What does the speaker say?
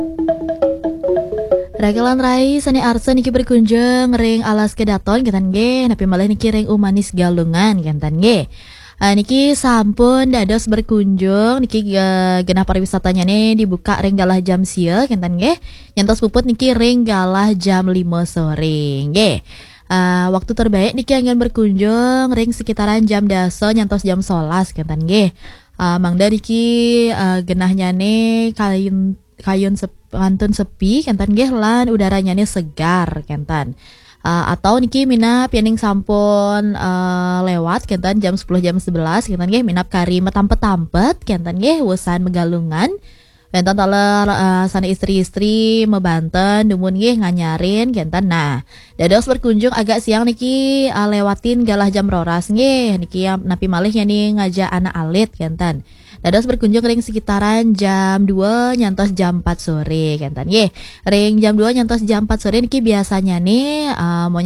Ragelan Rai Sani Arsa niki berkunjung ring alas kedaton kentan ge napi malah niki ring umanis galungan kentan ge. Niki sampun dados berkunjung niki genah pariwisatanya nih dibuka ring galah jam sia kentan ge. Nyantos puput niki ring galah jam 5 sore ge. Waktu terbaik niki angin berkunjung ring sekitaran jam daso nyantos jam 11 kentan ge. Mangda niki genahnya nih kayun pantun sepi kentan nggih lan udaranya nih segar kentan. Atau niki minap yening sampun lewat kentan jam 10 jam 11 kentan nggih minap kari metampet-tampet kentan nggih wesan megalungan. Kentan taler sana istri-istri mebanten dumun nggih nganyarin kentan. Nah, dados berkunjung agak siang niki lewatin galah jam roras nggih niki napi malih nih ngajak anak alit kentan. Dados berkunjung ring sekitaran jam 2 nyantos jam 4 sore kentan. Ring jam 2 nyantos jam 4 sore niki biasanya nih